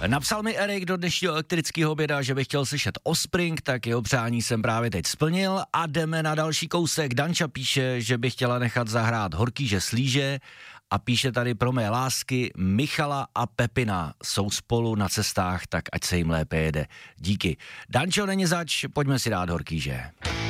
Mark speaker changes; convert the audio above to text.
Speaker 1: Napsal mi Erik do dnešního elektrického oběda, že by chtěl slyšet Offspring, tak jeho přání jsem právě teď splnil a jdeme na další kousek. Danča píše, že by chtěla nechat zahrát Horkýže slíže a píše tady pro mé lásky Michala a Pepina. Jsou spolu na cestách, tak ať se jim lépe jede. Díky. Dančo, není zač, pojďme si dát Horkýže.